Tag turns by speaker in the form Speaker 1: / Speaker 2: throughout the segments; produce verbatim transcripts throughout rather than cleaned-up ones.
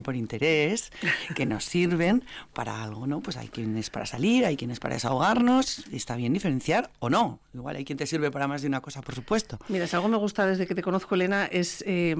Speaker 1: por interés, que nos sirven para algo, ¿no? Pues hay quienes para salir, hay quienes para desahogarnos, está bien diferenciar o no. Igual hay quien te sirve para más de una cosa, por supuesto.
Speaker 2: Mira, si algo me gusta desde que te conozco, Elena, es eh,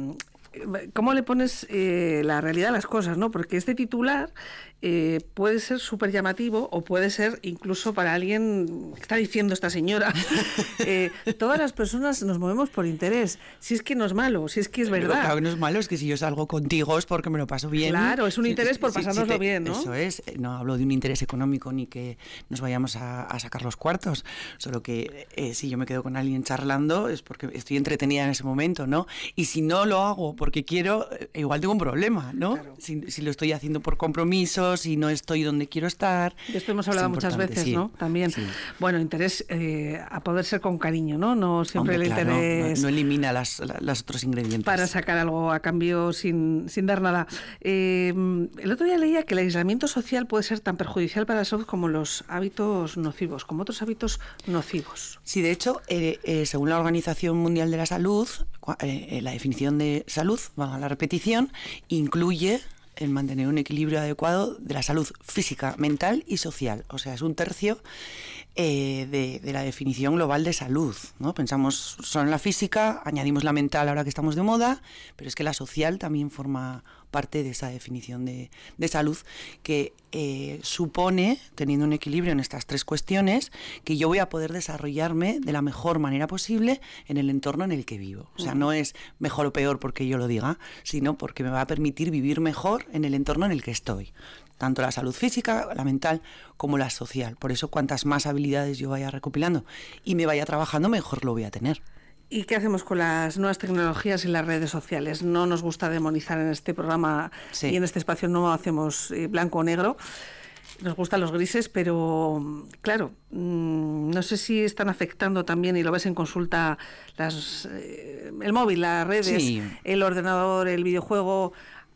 Speaker 2: cómo le pones eh, la realidad a las cosas, ¿no? Porque este titular eh, puede ser súper llamativo o puede ser incluso para alguien que está diciendo esta señora. eh, todas las personas nos movemos por interés. Si es que no es malo, si es que es verdad.
Speaker 1: Pero claro que no es malo, es que si yo salgo contigo es porque me lo paso bien.
Speaker 2: Claro, es un
Speaker 1: si,
Speaker 2: interés por
Speaker 1: si,
Speaker 2: pasárnoslo
Speaker 1: si te,
Speaker 2: bien, ¿no?
Speaker 1: Eso es, no hablo de un interés económico ni que nos vayamos a, a sacar los cuartos, solo que eh, si yo me quedo con alguien charlando es porque estoy entretenida en ese momento, ¿no? Y si no lo hago porque quiero, eh, igual tengo un problema, ¿no?
Speaker 2: Claro.
Speaker 1: Si, si lo estoy haciendo por compromiso, si no estoy donde quiero estar.
Speaker 2: De esto hemos hablado muchas veces,
Speaker 1: sí,
Speaker 2: ¿no? También.
Speaker 1: Sí.
Speaker 2: Bueno, interés eh, a poder ser con cariño, ¿no? No siempre
Speaker 1: Hombre,
Speaker 2: el
Speaker 1: claro,
Speaker 2: interés...
Speaker 1: No, no elimina las, las otros ingredientes.
Speaker 2: Para sacar algo a cambio sin, sin dar nada. Eh, el otro día leía que el aislamiento social puede ser tan perjudicial para la salud como los hábitos nocivos, como otros hábitos nocivos.
Speaker 1: Sí, de hecho, eh, eh, según la Organización Mundial de la Salud, eh, la definición de salud, valga la repetición, incluye el mantener un equilibrio adecuado de la salud física, mental y social. O sea, es un tercio eh, de, de la definición global de salud, ¿no? Pensamos solo en la física, añadimos la mental ahora que estamos de moda, pero es que la social también forma parte de esa definición de, de salud que eh, supone, teniendo un equilibrio en estas tres cuestiones, que yo voy a poder desarrollarme de la mejor manera posible en el entorno en el que vivo. O sea, no es mejor o peor porque yo lo diga, sino porque me va a permitir vivir mejor en el entorno en el que estoy. Tanto la salud física, la mental, como la social. Por eso, cuantas más habilidades yo vaya recopilando y me vaya trabajando, mejor lo voy a tener.
Speaker 2: ¿Y qué hacemos con las nuevas tecnologías y las redes sociales? No nos gusta demonizar en este programa, sí, y en este espacio no hacemos eh, blanco o negro. Nos gustan los grises, pero claro, mmm, no sé si están afectando también, y lo ves en consulta, las, eh, el móvil, las redes, sí, el ordenador, el videojuego,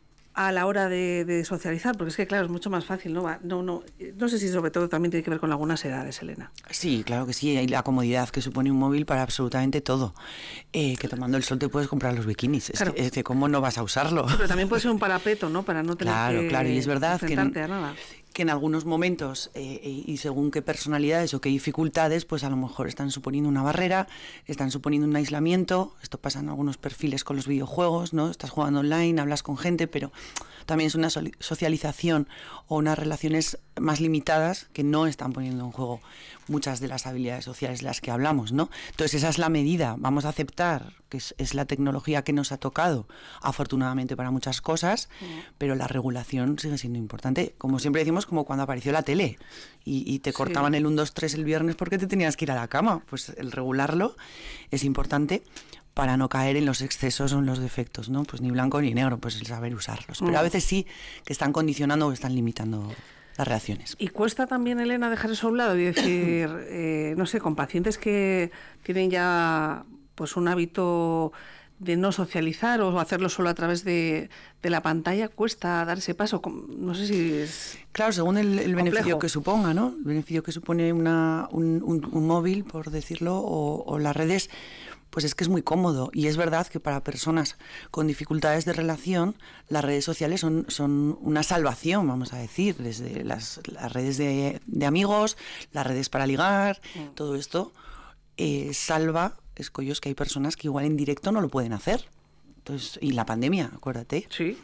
Speaker 2: a la hora de, de socializar, porque es que claro, es mucho más fácil, ¿no? No, no, no sé si sobre todo también tiene que ver con algunas edades, Elena.
Speaker 1: Sí, claro que sí, hay la comodidad que supone un móvil para absolutamente todo, eh, que tomando el sol te puedes comprar los bikinis, claro. es, que, es que cómo no vas a usarlo.
Speaker 2: Sí, pero también puede ser un parapeto, ¿no? Para no tener
Speaker 1: claro,
Speaker 2: que
Speaker 1: claro, y es verdad que en,
Speaker 2: a nada.
Speaker 1: que en algunos momentos eh, y según qué personalidades o qué dificultades, pues a lo mejor están suponiendo una barrera, están suponiendo un aislamiento. Esto pasa en algunos perfiles con los videojuegos, ¿no? Estás jugando online, hablas con gente, pero también es una socialización o unas relaciones más limitadas que no están poniendo en juego muchas de las habilidades sociales de las que hablamos, ¿no? Entonces esa es la medida. Vamos a aceptar que es, es la tecnología que nos ha tocado, afortunadamente para muchas cosas, sí, pero la regulación sigue siendo importante. Como siempre decimos, como cuando apareció la tele y, y te sí. cortaban el uno, dos, tres el viernes porque te tenías que ir a la cama. Pues el regularlo es importante para no caer en los excesos o en los defectos, ¿no? Pues ni blanco ni negro, pues el saber usarlos. Pero a veces sí que están condicionando o están limitando las reacciones.
Speaker 2: Y cuesta también, Elena, dejar eso a un lado y decir, eh, no sé, con pacientes que tienen ya pues un hábito de no socializar o hacerlo solo a través de, de la pantalla, cuesta dar ese paso. No sé si es
Speaker 1: claro, según el, el beneficio que suponga, ¿no? El beneficio que supone una, un, un, un móvil, por decirlo, o, o las redes, pues es que es muy cómodo. Y es verdad que para personas con dificultades de relación, las redes sociales son, son una salvación, vamos a decir, desde las, las redes de, de amigos, las redes para ligar, mm. todo esto eh, salva escollos que hay personas que igual en directo no lo pueden hacer. Entonces, y la pandemia, acuérdate.
Speaker 2: Sí.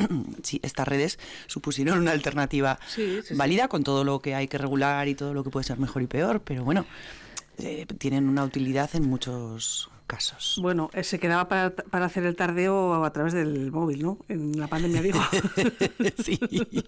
Speaker 1: Sí, estas redes supusieron una alternativa sí, sí, válida sí. con todo lo que hay que regular y todo lo que puede ser mejor y peor, pero bueno, eh, tienen una utilidad en muchos casos.
Speaker 2: Bueno, eh, se quedaba para, para hacer el tardeo a través del móvil, ¿no? En la pandemia, digo.
Speaker 1: Sí,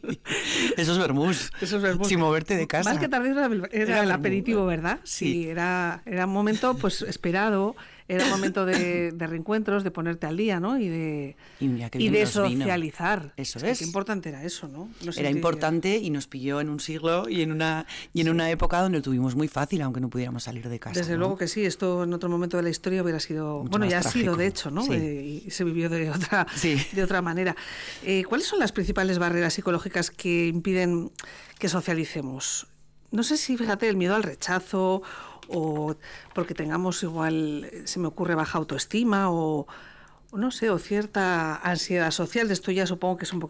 Speaker 1: esos vermús,
Speaker 2: esos vermús.
Speaker 1: Sin moverte de casa.
Speaker 2: Más que tardeo era, era, era el aperitivo, ¿verdad? Sí, sí era, era un momento pues esperado, era un momento de, de reencuentros, de ponerte al día, ¿no? Y de, y y de socializar.
Speaker 1: Vino. Eso
Speaker 2: es.
Speaker 1: es.
Speaker 2: Qué importante era eso, ¿no? no
Speaker 1: era importante y nos pilló en un siglo y en una y en sí. una época donde lo tuvimos muy fácil, aunque no pudiéramos salir de casa.
Speaker 2: Desde
Speaker 1: ¿no?
Speaker 2: luego que sí, esto en otro momento de la historia hubiera sido, mucho bueno, ya ha sido de hecho, ¿no? Sí. Eh, y se vivió de otra, sí. de otra manera. Eh, ¿Cuáles son las principales barreras psicológicas que impiden que socialicemos? No sé si, fíjate, el miedo al rechazo o porque tengamos igual, se me ocurre, baja autoestima o, no sé, o cierta ansiedad social. De esto ya supongo que es un